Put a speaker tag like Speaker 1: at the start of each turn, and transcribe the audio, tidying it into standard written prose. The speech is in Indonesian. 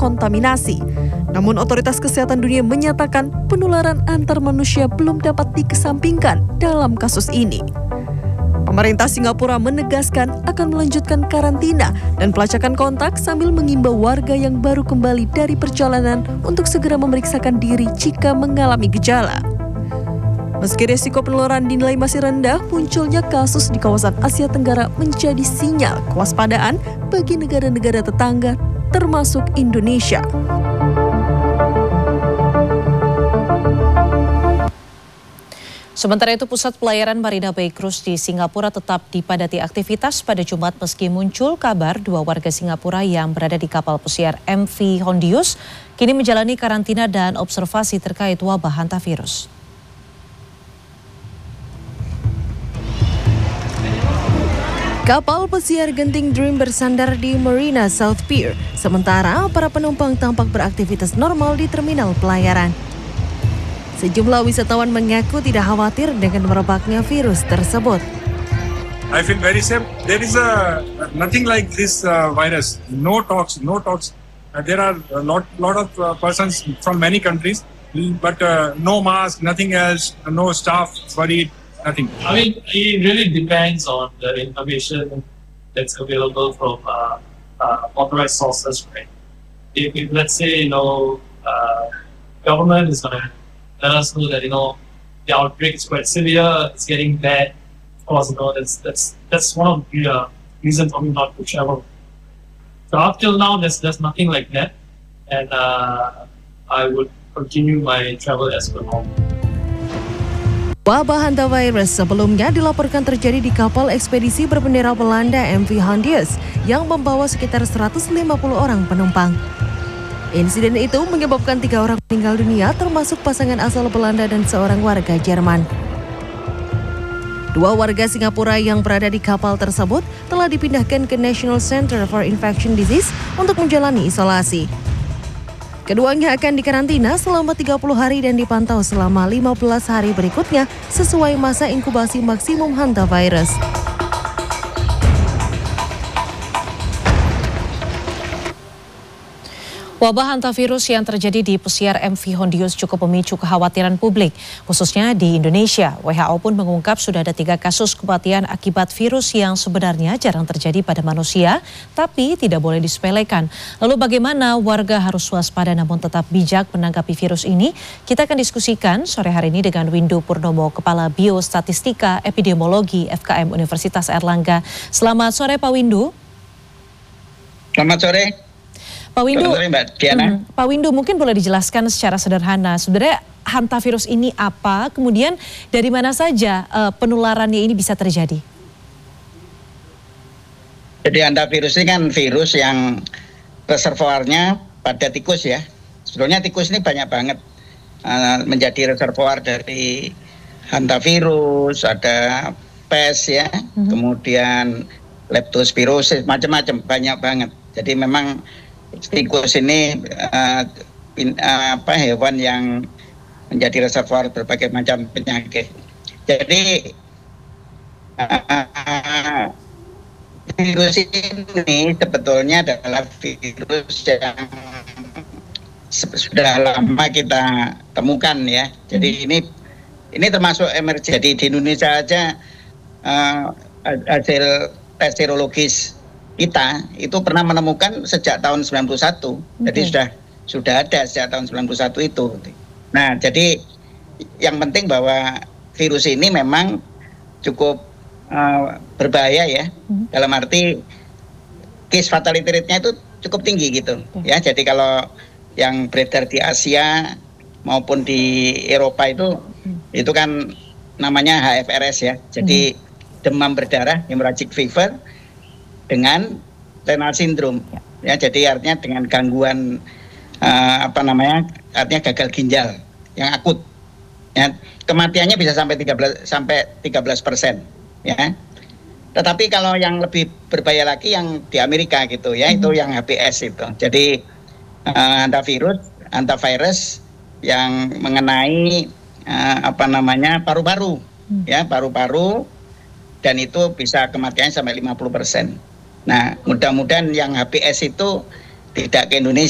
Speaker 1: terkontaminasi. Namun otoritas kesehatan dunia menyatakan penularan antar manusia belum dapat dikesampingkan dalam kasus ini. Pemerintah Singapura menegaskan akan melanjutkan karantina dan pelacakan kontak sambil mengimbau warga yang baru kembali dari perjalanan untuk segera memeriksakan diri jika mengalami gejala. Meski risiko penularan dinilai masih rendah, munculnya kasus di kawasan Asia Tenggara menjadi sinyal kewaspadaan bagi negara-negara tetangga, termasuk Indonesia.
Speaker 2: Sementara itu, Pusat Pelayaran Marina Bay Cruise di Singapura tetap dipadati aktivitas pada Jumat meski muncul kabar 2 warga Singapura yang berada di kapal pesiar MV Hondius kini menjalani karantina dan observasi terkait wabah hantavirus.
Speaker 1: Kapal pesiar Genting Dream bersandar di Marina South Pier, sementara para penumpang tampak beraktivitas normal di terminal pelayaran. Sejumlah wisatawan mengaku tidak khawatir dengan merebaknya virus tersebut.
Speaker 3: I feel very safe. There is nothing like this virus. No talks. There are a lot of persons from many countries, but no mask, nothing else, no staff worried, nothing.
Speaker 4: I mean, it really depends on the information that's available from authorized sources, right? If let's say, government is going to let us know that, the outbreak is quite severe, it's getting bad, of course, that's one of the reasons for me not to travel. So up till now, there's nothing like that, and I would continue my travel as per normal.
Speaker 1: Wabah hantavirus sebelumnya dilaporkan terjadi di kapal ekspedisi berbendera Belanda MV Hondius yang membawa sekitar 150 orang penumpang. Insiden itu menyebabkan 3 orang meninggal dunia, termasuk pasangan asal Belanda dan seorang warga Jerman. 2 warga Singapura yang berada di kapal tersebut telah dipindahkan ke National Center for Infectious Disease untuk menjalani isolasi. Keduanya akan dikarantina selama 30 hari dan dipantau selama 15 hari berikutnya sesuai masa inkubasi maksimum hantavirus.
Speaker 2: Wabah hantavirus yang terjadi di pesiar MV Hondius cukup memicu kekhawatiran publik, khususnya di Indonesia. WHO pun mengungkap sudah ada 3 kasus kematian akibat virus yang sebenarnya jarang terjadi pada manusia, tapi tidak boleh disepelekan. Lalu bagaimana warga harus waspada namun tetap bijak menanggapi virus ini? Kita akan diskusikan sore hari ini dengan Windu Purnomo, Kepala Biostatistika Epidemiologi FKM Universitas Airlangga. Selamat sore Pak Windu.
Speaker 5: Selamat sore.
Speaker 2: Pak Windu,
Speaker 5: Mbak Diana.
Speaker 2: Pak Windu mungkin boleh dijelaskan secara sederhana sebenarnya hantavirus ini apa, kemudian dari mana saja penularannya ini bisa terjadi?
Speaker 5: Jadi hantavirus ini kan virus yang reservoirnya pada tikus ya. Sebetulnya tikus ini banyak banget menjadi reservoir dari hantavirus, ada pes ya, kemudian leptospirosis, macam-macam, banyak banget. Jadi memang tikus ini hewan yang menjadi reservoir berbagai macam penyakit. Jadi virus ini sebetulnya adalah virus yang sudah lama kita temukan ya. Jadi ini termasuk emergensi. Jadi di Indonesia aja hasil tes serologis kita itu pernah menemukan sejak tahun 91. Jadi sudah ada sejak tahun 91 itu. Nah, jadi yang penting bahwa virus ini memang cukup berbahaya ya. Dalam arti case fatality rate-nya itu cukup tinggi gitu. Ya, jadi kalau yang beredar di Asia maupun di Eropa itu kan namanya HFRS ya. Jadi demam berdarah, hemorrhagic fever dengan renal syndrome ya, jadi artinya dengan gangguan artinya gagal ginjal yang akut ya, kematiannya bisa sampai 13% ya. Tetapi kalau yang lebih berbahaya lagi yang di Amerika gitu ya, itu yang HBS itu. Jadi hantavirus yang mengenai paru-paru ya, paru-paru, dan itu bisa kematiannya sampai 50%. Nah, mudah-mudahan yang HBS itu tidak ke Indonesia.